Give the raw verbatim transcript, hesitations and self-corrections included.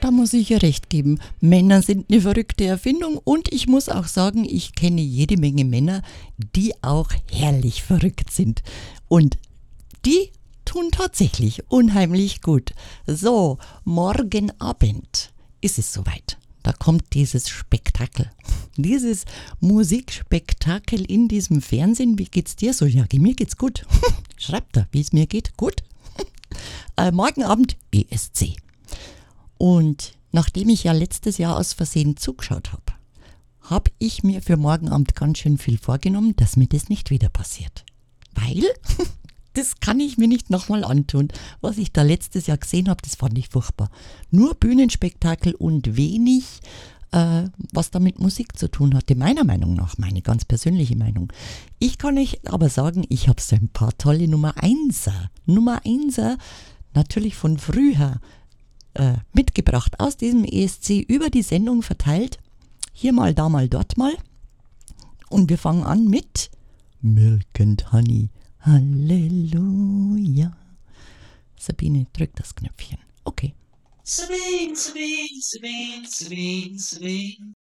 Da muss ich ihr recht geben. Männer sind eine verrückte Erfindung und ich muss auch sagen, ich kenne jede Menge Männer, die auch herrlich verrückt sind. Und die tun tatsächlich unheimlich gut. So, morgen Abend ist es soweit. Da kommt dieses Spektakel, dieses Musikspektakel in diesem Fernsehen. Wie geht's dir so? Ja, mir geht's gut. Schreibt da, wie es mir geht. Gut. Äh, morgen Abend E S C. Und nachdem ich ja letztes Jahr aus Versehen zugeschaut habe, habe ich mir für morgen Abend ganz schön viel vorgenommen, dass mir das nicht wieder passiert. Weil, das kann ich mir nicht nochmal antun. Was ich da letztes Jahr gesehen habe, das fand ich furchtbar. Nur Bühnenspektakel und wenig, äh, was da mit Musik zu tun hatte, meiner Meinung nach, meine ganz persönliche Meinung. Ich kann euch aber sagen, ich habe so ein paar tolle Nummer Einser, Nummer Einser, natürlich von früher, äh, mitgebracht, aus diesem E S C über die Sendung verteilt. Hier mal, da mal, dort mal. Und wir fangen an mit Milk and Honey. Halleluja. Sabine, drück das Knöpfchen. Okay. Sabine, Sabine, Sabine, Sabine, Sabine.